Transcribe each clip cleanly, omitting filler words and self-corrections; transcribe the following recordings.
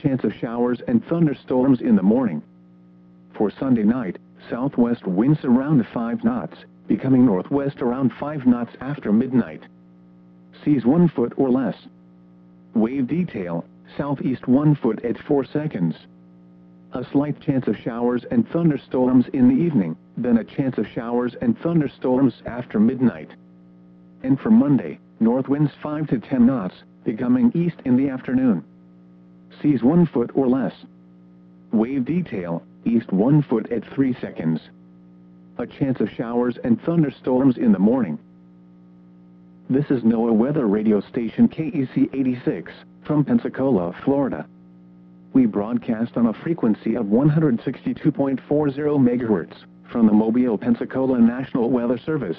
chance of showers and thunderstorms in the morning. For Sunday night, southwest winds around 5 knots, becoming northwest around 5 knots after midnight. Seas 1 foot or less. Wave detail, southeast 1 foot at 4 seconds. A slight chance of showers and thunderstorms in the evening, then a chance of showers and thunderstorms after midnight. And for Monday, north winds 5 to 10 knots, becoming east in the afternoon. Seas 1 foot or less. Wave detail, east 1 foot at 3 seconds. A chance of showers and thunderstorms in the morning. This is NOAA weather radio station KEC 86, from Pensacola, Florida. We broadcast on a frequency of 162.40 MHz, from the Mobile, Pensacola National Weather Service.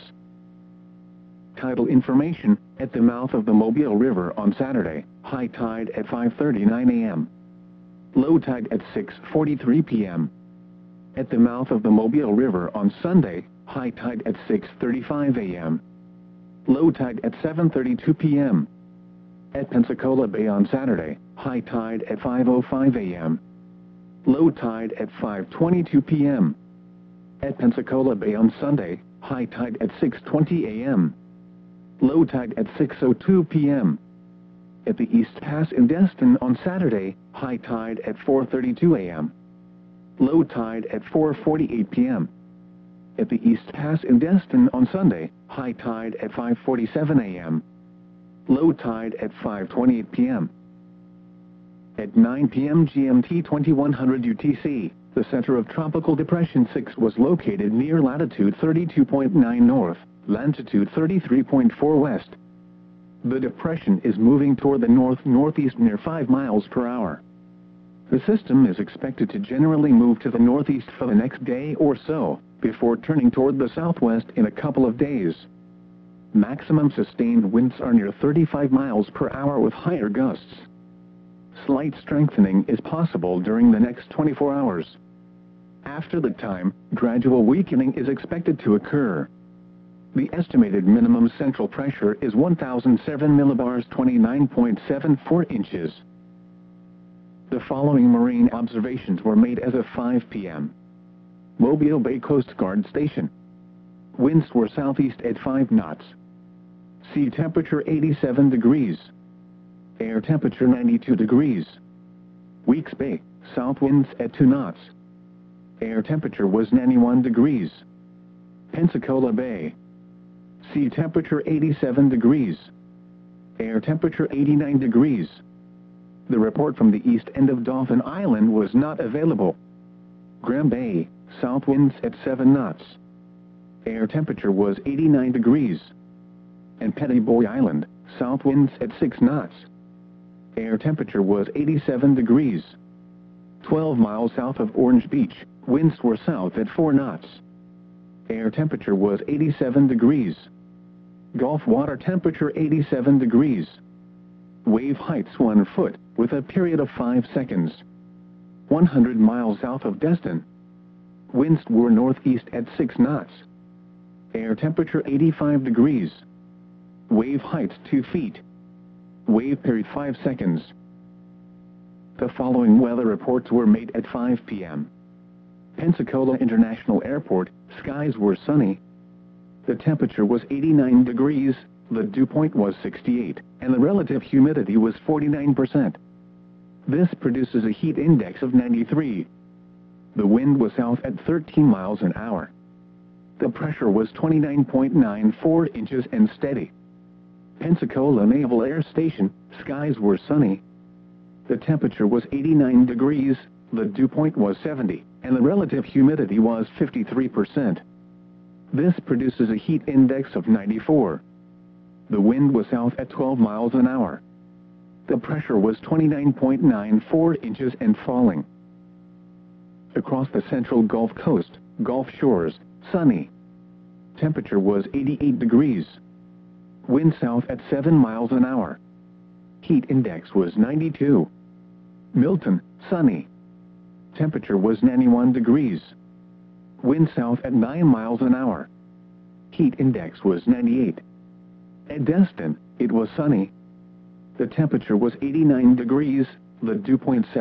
Tidal information: at the mouth of the Mobile River on Saturday, high tide at 5:39 a.m. Low tide at 6:43 p.m. At the mouth of the Mobile River on Sunday, high tide at 6:35 a.m. Low tide at 7:32 p.m. At Pensacola Bay on Saturday, high tide at 5:05 a.m. Low tide at 5:22 p.m. At Pensacola Bay on Sunday, high tide at 6:20 a.m. Low tide at 6:02 p.m. At the East Pass in Destin on Saturday, high tide at 4:32 a.m. Low tide at 4:48 p.m. At the East Pass in Destin on Sunday, high tide at 5:47 a.m. Low tide at 5:28 p.m. At 9 p.m. GMT 2100 UTC, the center of Tropical Depression 6 was located near latitude 32.9 north, latitude 33.4 west. The depression is moving toward the north-northeast near 5 miles per hour. The system is expected to generally move to the northeast for the next day or so, before turning toward the southwest in a couple of days. Maximum sustained winds are near 35 miles per hour with higher gusts. Slight strengthening is possible during the next 24 hours. After that time, gradual weakening is expected to occur. The estimated minimum central pressure is 1,007 millibars 29.74 inches. The following marine observations were made as of 5 p.m. Mobile Bay Coast Guard Station. Winds were southeast at 5 knots. Sea temperature 87 degrees. Air temperature 92 degrees. Weeks Bay, south winds at 2 knots. Air temperature was 91 degrees. Pensacola Bay. Sea temperature 87 degrees. Air temperature 89 degrees. The report from the east end of Dauphin Island was not available. Graham Bay, south winds at 7 knots. Air temperature was 89 degrees. And Petty Boy Island, south winds at 6 knots. Air temperature was 87 degrees. 12 miles south of Orange Beach, winds were south at 4 knots. Air temperature was 87 degrees. Gulf water temperature 87 degrees. Wave heights 1 foot, with a period of 5 seconds. 100 miles south of Destin. Winds were northeast at 6 knots. Air temperature 85 degrees. Wave heights 2 feet. Wave period 5 seconds. The following weather reports were made at 5 p.m. Pensacola International Airport, skies were sunny. The temperature was 89 degrees, the dew point was 68, and the relative humidity was 49%. This produces a heat index of 93. The wind was south at 13 miles an hour. The pressure was 29.94 inches and steady. Pensacola Naval Air Station, skies were sunny. The temperature was 89 degrees, the dew point was 70, and the relative humidity was 53%. This produces a heat index of 94. The wind was south at 12 miles an hour. The pressure was 29.94 inches and falling. Across the central Gulf Coast, Gulf Shores, sunny. Temperature was 88 degrees. Wind south at 7 miles an hour. Heat index was 92. Milton, sunny. Temperature was 91 degrees. Wind south at 9 miles an hour. Heat index was 98. At Destin, it was sunny. The temperature was 89 degrees, the dew point